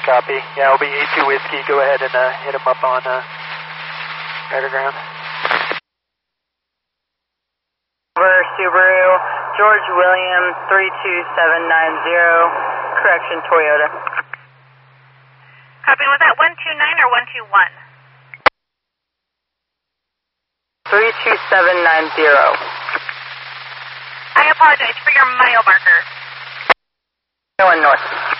Copy. Yeah, it'll be 82 Whiskey. Go ahead and hit him up on better ground. Over Subaru, George William 32790, correction Toyota. Copy, was that 129 or 121? 32790. I apologize for your mile marker. Going north.